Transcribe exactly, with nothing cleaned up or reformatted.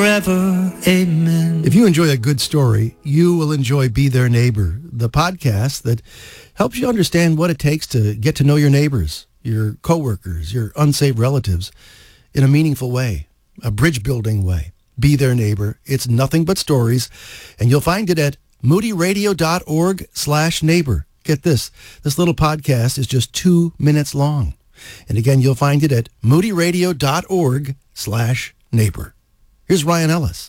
Forever, amen. If you enjoy a good story, you will enjoy Be Their Neighbor, the podcast that helps you understand what it takes to get to know your neighbors, your coworkers, your unsaved relatives in a meaningful way, a bridge-building way. Be Their Neighbor. It's nothing but stories, and you'll find it at moodyradio.org slash neighbor. Get this. This little podcast is just two minutes long. And again, you'll find it at moodyradio.org slash neighbor. Here's Ryan Ellis.